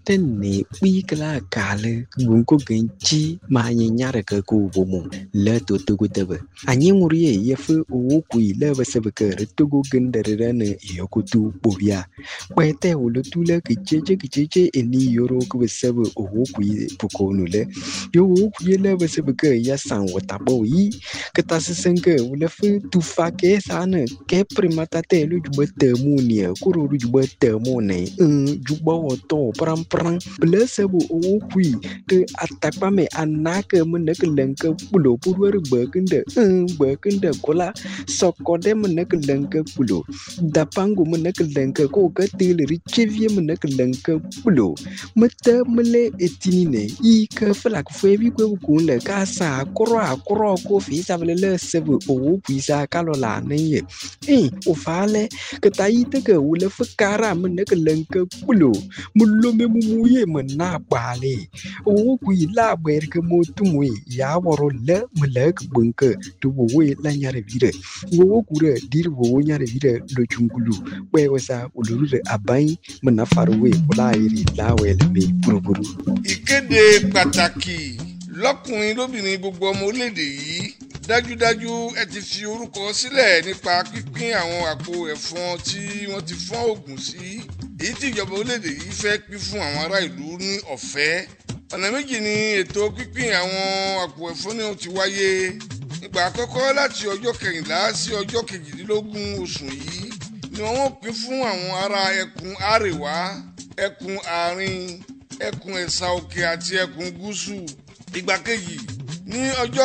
ne wikla kale gunko genchi ma nyanyara ka ku bomo le to to gutaba anyi nguriye yefu o ku ile basebe ka retugo gendere ne yokutu bobia kwete ulutule kicheche eni yoro ku basebe o ku pukonu le yo ku ile basebe ka ya san watabo yi katasenke ulefu tufake sana ke primata te lu jubete munia kuro lu jubete mone juba woto pram blessable o kui te atakpa me anaka meneke lenke pulo purwer bekende kola sokode meneke lenke pulo dapangu meneke lenke ko katil richevie meneke lenke pulo mete mele etinine I ke flak febi ko kunle kasa kro ko fi savele sebe o kui sa kalola ne o fale ketaite ke ule fakara meneke lenke pulo mulo me muye mena bale o kui la berke motumwe ya woro le melek bunke to we la nyare vire wo kure dir wo nyare vire do chungulu we wasa uluru abai mena farwe ola iri la wele me buruburu ìkéde pàtàkì lọ́kùnrin lóbìnrin gbogbo ọmọ orílẹ̀-èdè yìí dájúdájú ẹ ti fi orúkọ sílẹ̀ nípa pínpín àwọn àpò ẹ̀fọn tí wọ́n ti fọ́n oògùn sí èyí tí ìjọba orílẹ̀-èdè yìí fẹ́ pín fún àwọn ará ìlú ní ọ̀fẹ́ ọ̀nà méjì ni ètò pínpín àwọn àpò ẹ̀fọn náà ti wáyé ìgbà àkọ́kọ́ láti ọjọ́ 14 sí ọjọ́ 18 oṣù yìí ni wọ́n ó pín fún àwọn ará ẹkùn àríwá ẹkùn àárín ẹkùn ẹ̀sà òkè àti ẹkùn gúúsù ìgbà kejì ní ọjọ́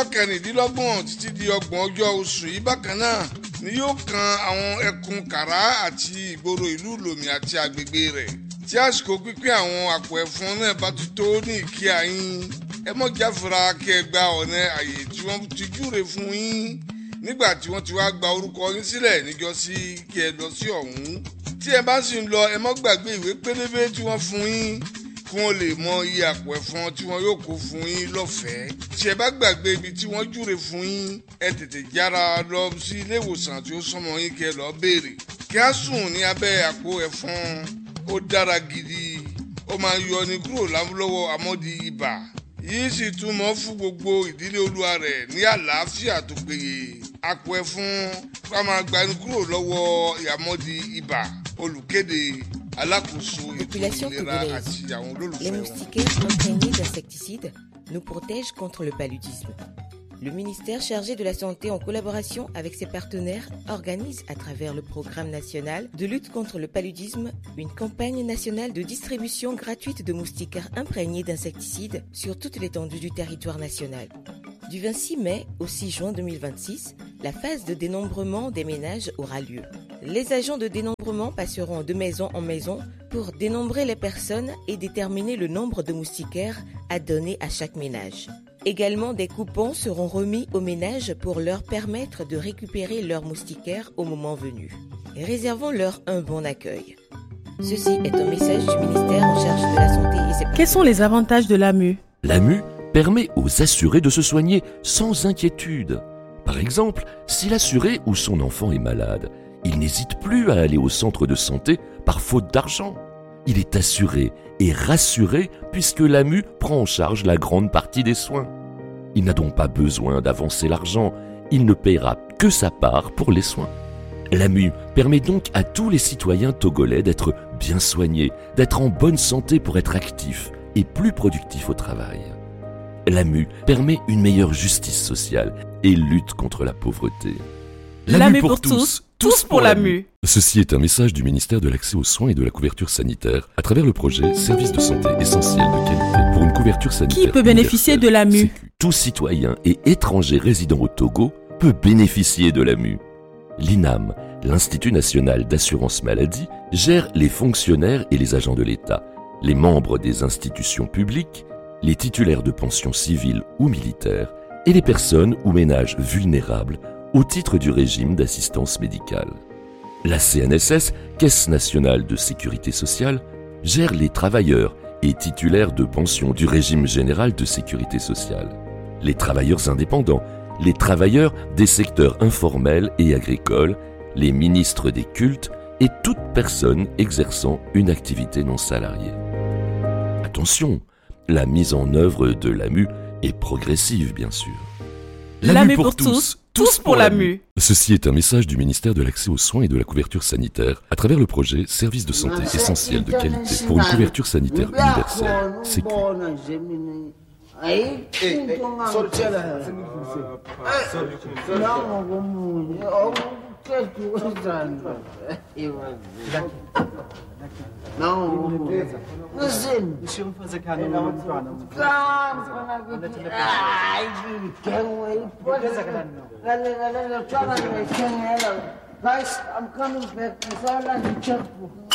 16 títí di 30 ọjọ́ oṣù yìí bákan náà ni yóò kan àwọn ẹkùn kàrá àti ìgboro ìlú lòmì àti agbègbè rẹ̀ tí àsìkò pínpín àwọn àpò ẹ̀fọn náà bá ti tó ní ìkí àyín ẹ mọ̀ jáfara kí ẹ gba ọ̀nà àyè tí wọ́n ti júre fún yín nígbà tí wọ́n ti wá gba orúkọ yín sílẹ̀ níjọ́sí kí ẹ lọ sí ọ̀hún tí ẹ bá sì ń lọ ẹ mọ́ gbàgbé ìwé pélébé tí wọ́n fún yín kí wọ́n lè mọ iye àpò ẹ̀fọn tí wọ́n yóò kó fún yín lọ́fẹ̀ẹ́ tí ẹ bá gbàgbé ibi tí wọ́n júre fún yín ẹ tètè jára lọ sí ilé ìwòsàn tí ó súnmọ́ yín kí ẹ lọ béèrè kí á sùn ní abẹ́ àpò ẹ̀fọn ó dára gidi ó máa ń yọni kúrò lọ́wọ́ amọ́di ibà yìí sì tún mọ́ fún gbogbo ìdílé olúwa rẹ̀ ní àlàáfíà tó péye àpò ẹ̀fọn ká máa gbani kúrò lọ́wọ́ ìyàmọ́di ibà olùkéde Population congolaise. Les moustiquaires imprégnés d'insecticides nous protègent contre le paludisme. Le ministère chargé de la Santé, en collaboration avec ses partenaires, organise à travers le programme national de lutte contre le paludisme une campagne nationale de distribution gratuite de moustiquaires imprégnés d'insecticides sur toute l'étendue du territoire national. Du 26 mai au 6 juin 2026, la phase de dénombrement des ménages aura lieu. Les agents de dénombrement passeront de maison en maison pour dénombrer les personnes et déterminer le nombre de moustiquaires à donner à chaque ménage. Également, des coupons seront remis aux ménages pour leur permettre de récupérer leurs moustiquaires au moment venu. Réservons-leur un bon accueil. Ceci est un message du ministère en charge de la Santé et ses partenaires. Quels sont les avantages de l'AMU ? L'AMU permet aux assurés de se soigner sans inquiétude. Par exemple, si l'assuré ou son enfant est malade, il n'hésite plus à aller au centre de santé par faute d'argent. Il est assuré et rassuré puisque l'AMU prend en charge la grande partie des soins. Il n'a donc pas besoin d'avancer l'argent, il ne paiera que sa part pour les soins. L'AMU permet donc à tous les citoyens togolais d'être bien soignés, d'être en bonne santé pour être actifs et plus productifs au travail. L'AMU permet une meilleure justice sociale et lutte contre la pauvreté. L'AMU pour tous, tous pour l'AMU. Ceci est un message du ministère de l'Accès aux soins et de la couverture sanitaire à travers le projet Service de santé essentiel de qualité pour une couverture sanitaire. Qui peut bénéficier de l'AMU ? Tout citoyen et étranger résidant au Togo peut bénéficier de l'AMU. L'INAM, l'Institut national d'assurance maladie, gère les fonctionnaires et les agents de l'État, les membres des institutions publiques, les titulaires de pensions civiles ou militaires et les personnes ou ménages vulnérables au titre du régime d'assistance médicale. La CNSS, Caisse nationale de sécurité sociale, gère les travailleurs et titulaires de pensions du régime général de sécurité sociale, les travailleurs indépendants, les travailleurs des secteurs informels et agricoles, les ministres des cultes et toute personne exerçant une activité non salariée. attention, la mise en œuvre de l'AMU est progressive, bien sûr. L'AMU pour tous, tous pour l'AMU. Ceci est un message du ministère de l'Accès aux soins et de la couverture sanitaire à travers le projet Service de santé essentiel de qualité pour une couverture sanitaire universelle. Sécu. Guys, I'm coming back.